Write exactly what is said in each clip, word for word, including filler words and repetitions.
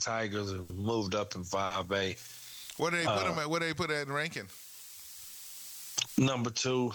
Tigers have moved up in five A. What do they put them at? What do they put that in ranking? Number two.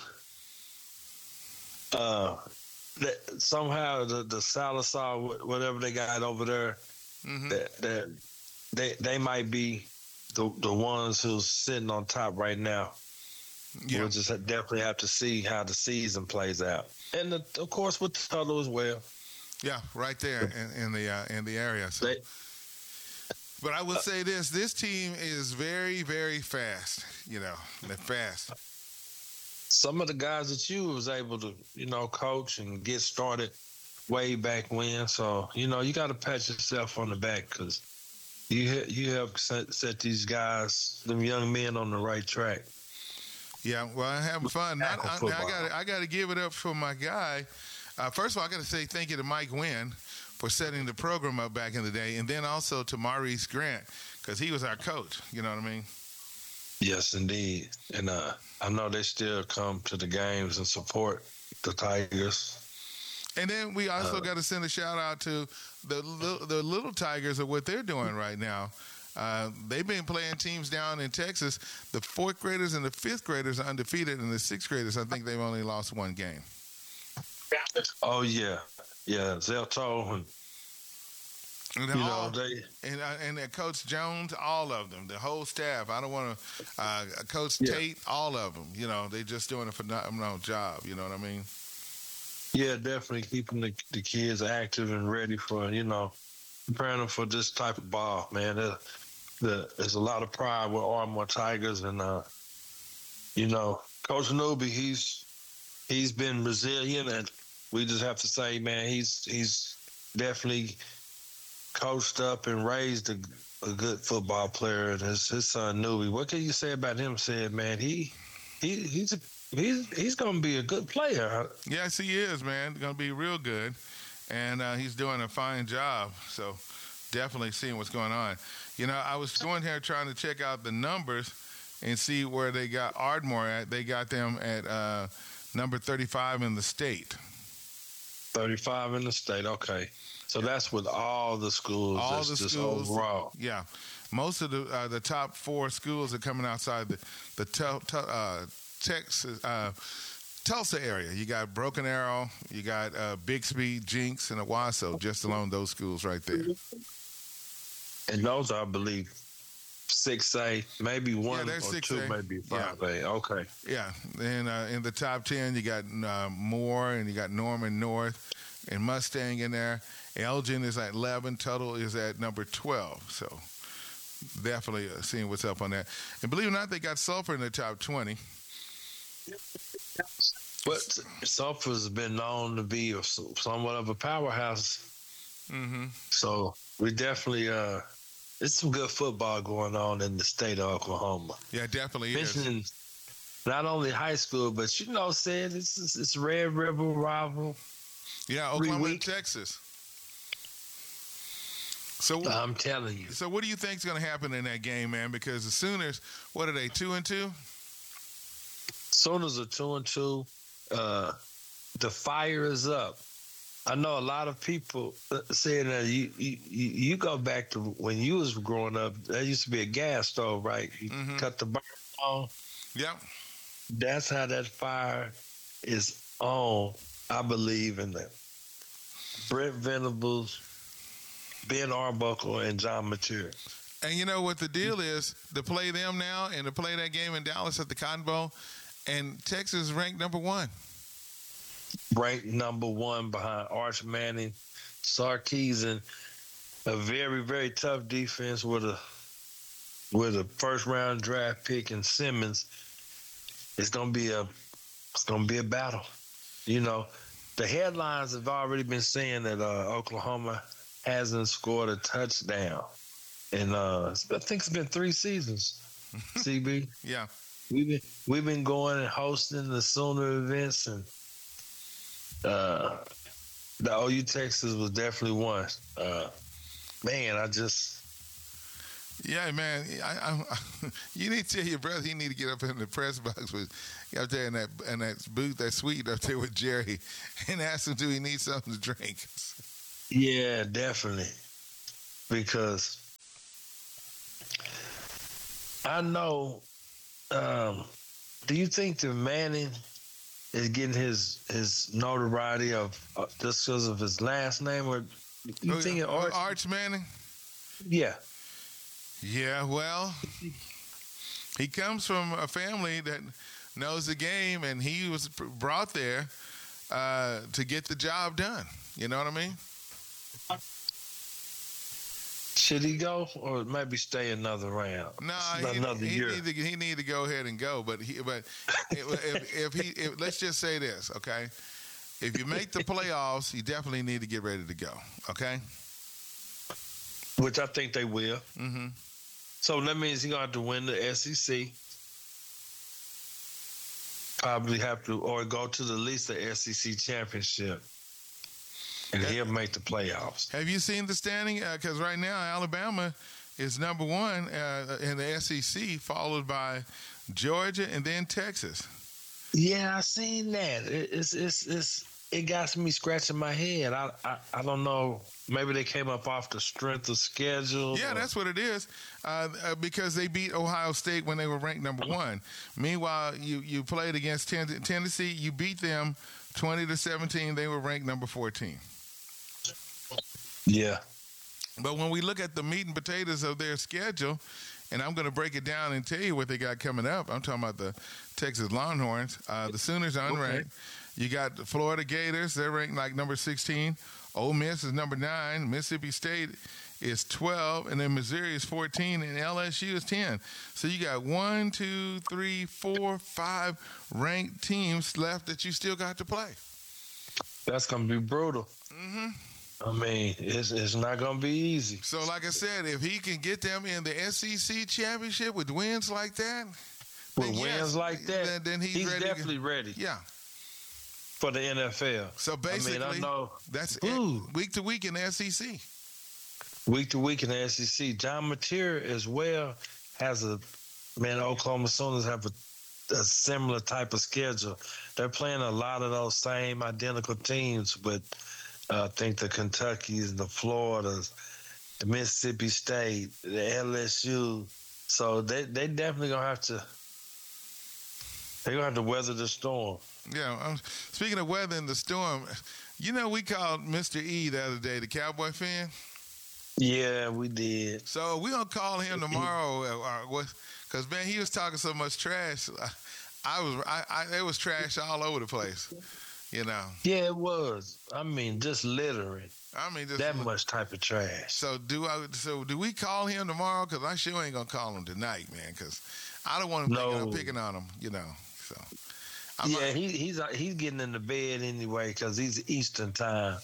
Uh, that somehow the the Salazar, whatever they got over there, mm-hmm. that that they they might be the the ones who's sitting on top right now. Yeah. We'll just definitely have to see how the season plays out, and the, of course with Tuttle as well. Yeah, right there in, in the uh, in the area. So. They, but I will say this: this team is very, very fast. You know, they're fast. Some of the guys that you was able to, you know, coach and get started way back when. So you know, you got to pat yourself on the back because you you helped set, set these guys, them young men, on the right track. Yeah, well, I'm having fun. Not, I, I got I got to give it up for my guy. Uh, first of all, I got to say thank you to Mike Wynn for setting the program up back in the day, and then also to Maurice Grant because he was our coach. You know what I mean? Yes, indeed. And uh, I know they still come to the games and support the Tigers. And then we also uh, got to send a shout out to the the little Tigers of what they're doing right now. Uh, they've been playing teams down in Texas. The fourth graders and the fifth graders are undefeated, and the sixth graders, I think they've only lost one game. Oh yeah, yeah, Zelto and, and you all, know they and uh, and uh, Coach Jones, all of them, the whole staff. I don't want to uh, Coach yeah. Tate, all of them. You know, they just doing a phenomenal job. You know what I mean? Yeah, definitely keeping the, the kids active and ready for you know preparing them for this type of ball, man. The, the, there's a lot of pride with Ardmore Tigers, and uh, you know, Coach Newby, he's he's been resilient, and we just have to say, man, he's he's definitely coached up and raised a, a good football player. And his his son Newby, what can you say about him? Said, man, he he he's a, he's he's gonna be a good player. Yes, he is, man. Gonna be real good, and uh, he's doing a fine job. So definitely seeing what's going on. You know, I was going here trying to check out the numbers and see where they got Ardmore at. They got them at uh, number thirty-five in the state. thirty-five in the state, okay. So that's with all the schools. All that's the just schools, overall. Yeah, most of the uh, the top four schools are coming outside the the tel- tel- uh, Texas uh, Tulsa area. You got Broken Arrow, you got uh, Bixby, Jinx, and Owasso. Just along those schools right there. And those are, I believe, six A, maybe one yeah, or six two, A. maybe five yeah. A. Okay. Yeah, and uh, in the top ten, you got uh, Moore and you got Norman North and Mustang in there. Elgin is at eleven. Tuttle is at number twelve. So definitely uh, seeing what's up on that. And believe it or not, they got Sulphur in the top twenty. But Sulphur's been known to be a, somewhat of a powerhouse. Mm-hmm. So we definitely, uh, it's some good football going on in the state of Oklahoma. Yeah, definitely Mentioning is. Not only high school, but you know, said it's it's, it's Red River rival. Yeah, Oklahoma and Texas. So I'm telling you. So what do you think is going to happen in that game, man? Because the Sooners, what are they, two and two? Sooners are two and two. Uh, the fire is up. I know a lot of people saying that you, you you go back to when you was growing up. There used to be a gas stove, right? You mm-hmm. cut the burn on. Yeah. That's how that fire is on. I believe in that. Brent Venables, Ben Arbuckle, and John Mateer. And you know what the deal is? To play them now and to play that game in Dallas at the Cotton Bowl, and Texas is ranked number one. Ranked number one behind Arch Manning, Sarkisian, a very, very tough defense with a with a first round draft pick in Simmons. It's gonna be a it's gonna be a battle. You know, the headlines have already been saying that uh, Oklahoma hasn't scored a touchdown, and uh, I think it's been three seasons. C B, yeah, we've been we've been going and hosting the Sooner events, and uh, the O U Texas was definitely one. Uh, man, I just. Yeah, man. I, I, you need to tell your brother he need to get up in the press box with up there in that in that booth, that suite up there with Jerry, and ask him do he need something to drink. Yeah, definitely. Because I know. Um, do you think that Manning is getting his his notoriety of uh, just because of his last name, or you Oh, think it uh, Arch? Arch Manning? Yeah. Yeah, well, he comes from a family that knows the game, and he was brought there uh, to get the job done. You know what I mean? Should he go, or maybe stay another round, No, he another he year? need to he need to go ahead and go. But he but if if he if, let's just say this, okay? If you make the playoffs, you definitely need to get ready to go. Okay? Which I think they will. Mm-hmm. So that means he's gonna have to win the S E C. Probably have to, or go to the least the S E C championship, and he'll make the playoffs. Have you seen the standing? Because uh, right now Alabama is number one uh, in the S E C, followed by Georgia and then Texas. Yeah, I seen that. It, it's it's it's it got me scratching my head. I, I I don't know. Maybe they came up off the strength of schedule. Yeah, or... that's what it is. Uh, uh, because they beat Ohio State when they were ranked number one. Meanwhile, you you played against ten- Tennessee. You beat them twenty to seventeen. They were ranked number fourteen. Yeah. But when we look at the meat and potatoes of their schedule, and I'm going to break it down and tell you what they got coming up. I'm talking about the Texas Longhorns. Uh, the Sooners are unranked. Okay. You got the Florida Gators. They're ranked like number sixteen. Ole Miss is number nine. Mississippi State is twelve. And then Missouri is fourteen. And L S U is ten. So you got one, two, three, four, five ranked teams left that you still got to play. That's going to be brutal. Mm-hmm. I mean, it's it's not going to be easy. So, like I said, if he can get them in the S E C championship with wins like that, with wins yes, like that, then, then he's, he's ready definitely to, ready. Yeah. For the N F L. So basically, I mean, I know, that's it, week to week in the S E C. Week to week in the S E C. John Mateer as well has a man. Oklahoma Sooners have a, a similar type of schedule. They're playing a lot of those same identical teams, but uh, I think the Kentuckys, the Floridas, the Mississippi State, the L S U. So they they definitely gonna have to. They're gonna have to weather the storm. Yeah. Um, speaking of weather and the storm, you know, we called Mister E the other day, the Cowboy fan. Yeah, we did. So we're going to call him tomorrow. Because, man, he was talking so much trash. I was, I, I, it was trash all over the place, you know. Yeah, it was. I mean, just littering. I mean, just that much type of trash. So do I? So do we call him tomorrow? Because I sure ain't going to call him tonight, man, because I don't want him no. thinking I'm picking on him, you know. So. I'm yeah, like, he, he's he's getting in the bed anyway because he's Eastern time.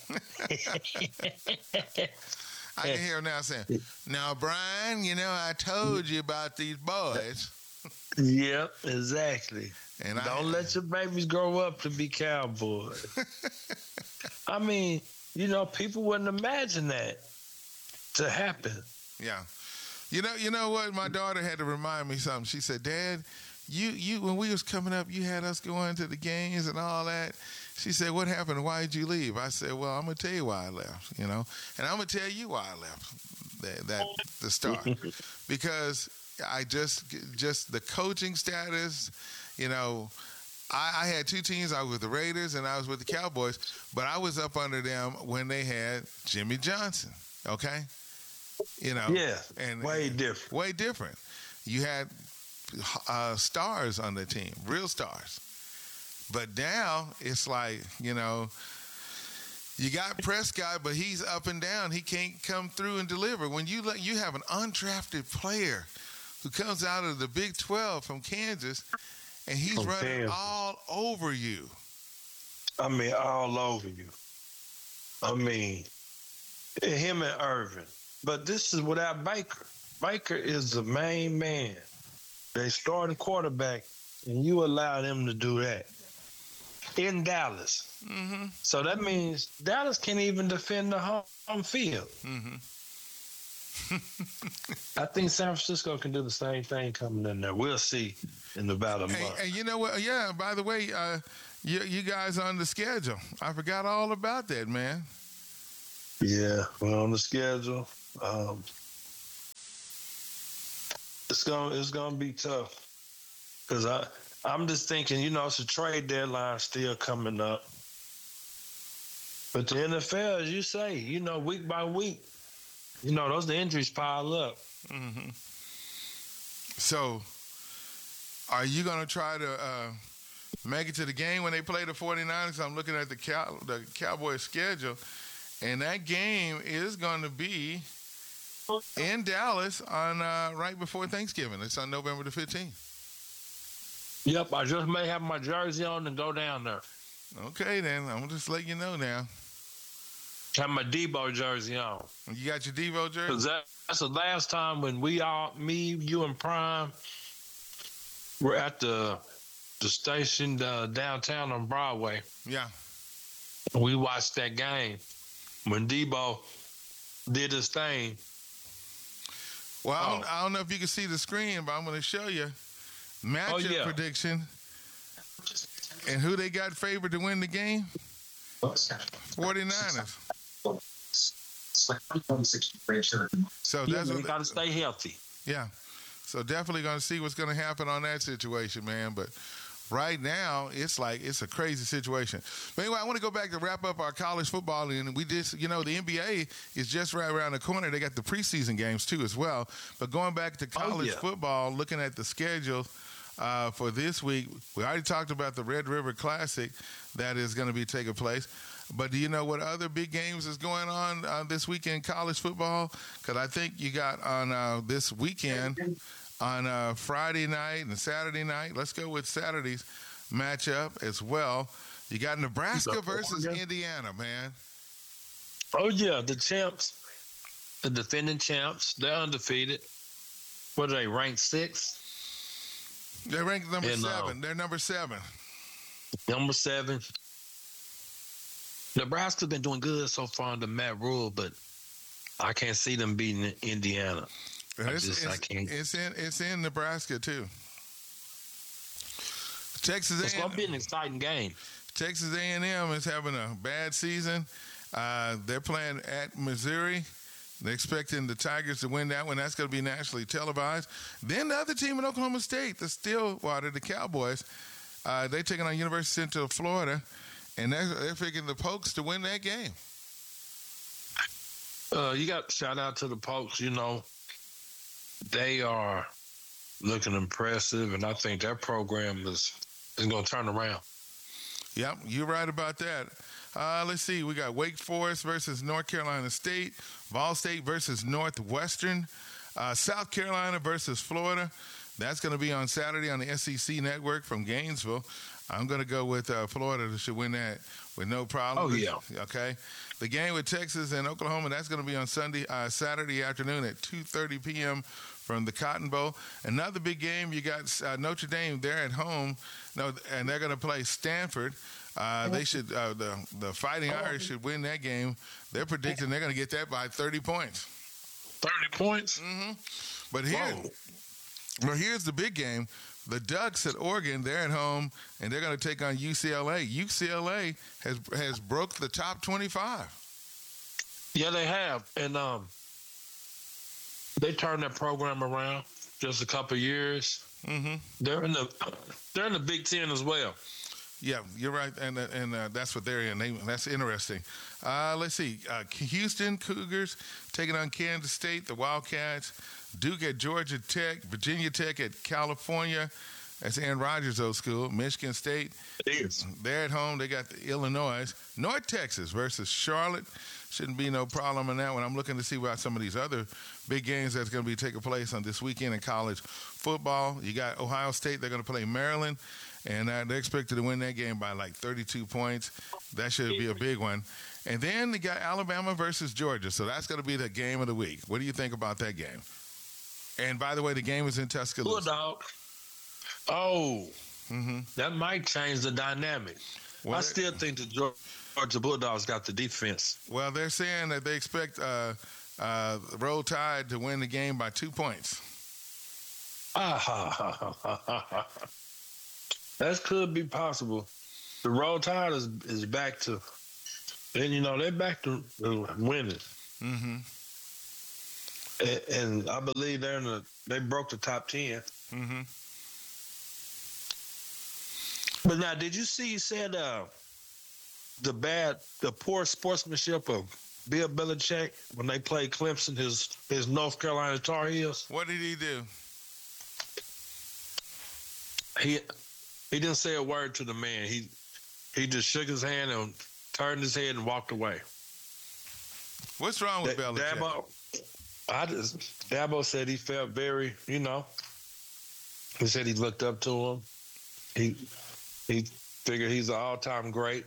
I can hear him now saying, "Now, Brian, you know I told you about these boys." Yep, exactly. And don't I, let your babies grow up to be cowboys. I mean, you know, people wouldn't imagine that to happen. Yeah, you know, you know what? My daughter had to remind me something. She said, "Dad, You you when we was coming up, you had us going to the games and all that." She said, "What happened? Why did you leave?" I said, "Well, I'm gonna tell you why I left, you know, and I'm gonna tell you why I left that, that the start because I just just the coaching status, you know." I, I had two teams. I was with the Raiders and I was with the Cowboys, but I was up under them when they had Jimmy Johnson. Okay, you know, yeah, and way different, way different. You had Uh, stars on the team, real stars. But now it's like, you know, you got Prescott, but he's up and down. He can't come through and deliver. When you let, you have an undrafted player who comes out of the Big twelve from Kansas, and he's from running Kansas. all over you. I mean, all over you. I mean, him and Irvin. But this is without Baker. Baker is the main man. They starting quarterback, and you allow them to do that in Dallas. Mm-hmm. So that means Dallas can't even defend the home field. Mm-hmm. I think San Francisco can do the same thing coming in there. We'll see in about a month. And, and you know what? Yeah, by the way, uh, you, you guys are on the schedule. I forgot all about that, man. Yeah, we're on the schedule. Um, it's gonna it's gonna be tough because I I'm just thinking, you know, it's a trade deadline still coming up, but the N F L, as you say, you know, week by week, you know, those the injuries pile up. Mm-hmm. So, are you gonna try to uh, make it to the game when they play the 49ers? I'm looking at the Cow- the Cowboys schedule, and that game is going to be in Dallas on uh, right before Thanksgiving. It's on November the fifteenth. Yep, I just may have my jersey on and go down there. Okay, then I'm just letting you know now. Have my Debo jersey on. You got your Devo jersey? Cause that, that's the last time when we all, me, you, and Prime, were at the the station uh, downtown on Broadway. Yeah. We watched that game when Debo did his thing. Well, I, Oh. don't, I don't know if you can see the screen, but I'm going to show you matchup Oh, yeah. prediction and who they got favored to win the game. 49ers. So Yeah, that's you what, got to stay healthy. yeah. So definitely going to see what's going to happen on that situation, man. But right now, it's like it's a crazy situation. But anyway, I want to go back to wrap up our college football, and we just, you know, the N B A is just right around the corner. They got the preseason games too as well. But going back to college yeah. football, looking at the schedule uh, for this week, we already talked about the Red River Classic that is going to be taking place. But do you know what other big games is going on uh, this weekend in college football? Because I think you got on uh, this weekend on uh, Friday night and Saturday night. Let's go with Saturday's matchup as well. You got Nebraska versus Indiana, man. Oh, yeah, the champs, the defending champs, they're undefeated. What are they, ranked six? They're ranked number And, uh, seven. They're number seven. Number seven. Nebraska's been doing good so far under Matt Rule, but I can't see them beating Indiana. And I It's, just- I it's, can't. it's in it's in Nebraska too. Texas It's A going and to be an exciting game. Texas A and M is having a bad season. Uh, they're playing at Missouri. They're expecting the Tigers to win that one. That's going to be nationally televised. Then the other team in Oklahoma State, the Stillwater, the Cowboys, uh, they're taking on University of Central Florida, and they're, they're picking the Pokes to win that game. Uh, you got shout out to the Pokes. You know, they are looking impressive, and I think their program is is going to turn around. Yep, you're right about that. Uh, let's see. We got Wake Forest versus North Carolina State, Ball State versus Northwestern, uh, South Carolina versus Florida. That's going to be on Saturday on the S E C network from Gainesville. I'm going to go with uh, Florida to should win that with no problem. Oh, yeah. Okay. The game with Texas and Oklahoma, that's going to be on Sunday, uh, Saturday afternoon at two thirty p.m. from the Cotton Bowl. Another big game, you got uh, Notre Dame. They're at home, no, and they're going to play Stanford. Uh, they should uh, the the Fighting Irish should win that game. They're predicting they're going to get that by thirty points. thirty points? Mm-hmm. But here, Whoa. well, here's the big game. The Ducks at Oregon, they're at home, and they're going to take on U C L A. U C L A has has broke the top twenty-five. Yeah, they have. And um, they turned that program around just a couple of years. Mm-hmm. They're in the they're in the Big Ten as well. Yeah, you're right, and uh, and uh, that's what they're in. They, that's interesting. Uh, let's see, uh, Houston Cougars taking on Kansas State, the Wildcats. Duke at Georgia Tech, Virginia Tech at California. That's Aaron Rodgers' old school. Michigan State, It is. they're at home. They got the Illinois. North Texas versus Charlotte. Shouldn't be no problem in that one. I'm looking to see about some of these other big games that's going to be taking place on this weekend in college football. You got Ohio State. They're going to play Maryland, and uh, they're expected to win that game by like thirty-two points. That should be a big one. And then they got Alabama versus Georgia. So that's going to be the game of the week. What do you think about that game? And by the way, the game is in Tuscaloosa. Bulldog. Oh, Mm-hmm. that might change the dynamic. Well, I still think the Georgia Bulldogs got the defense. Well, they're saying that they expect uh, uh, Roll Tide to win the game by two points. Ah, ha, ha, ha, ha, ha, ha. That could be possible. The Roll Tide is, is back to, and you know, they're back to uh, winning. Mm-hmm. And, and I believe they're in the, they broke the top ten. Mm-hmm. But now, did you see? He said uh, the bad, the poor sportsmanship of Bill Belichick when they played Clemson, his his North Carolina Tar Heels. What did he do? He he didn't say a word to the man. He he just shook his hand and turned his head and walked away. What's wrong with Da- Belichick? Dabo, I just Dabo said he felt very, you know. He said he looked up to him. He he figured he's an all-time great.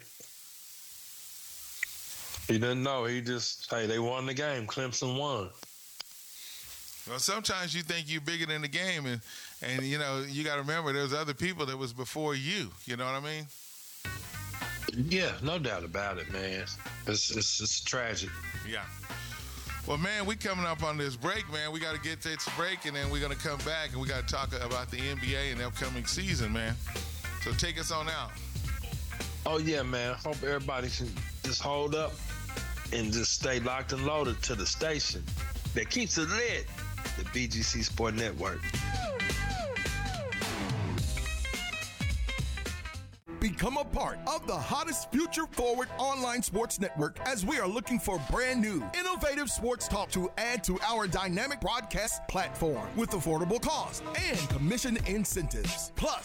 He didn't know. He just, hey, they won the game. Clemson won. Well, sometimes you think you're bigger than the game, and, and you know, you got to remember there's other people that was before you. You know what I mean? Yeah, no doubt about it, man. It's, it's, it's tragic. Yeah. Well, man, we coming up on this break, man. We got to get to this break, and then we're going to come back, and we got to talk about the N B A and the upcoming season, man. So take us on out. Oh, yeah, man. Hope everybody can just hold up and just stay locked and loaded to the station that keeps it lit, the B G C Sport Network. Become a part of the hottest future-forward online sports network as we are looking for brand new, innovative sports talk to add to our dynamic broadcast platform with affordable cost and commission incentives. Plus,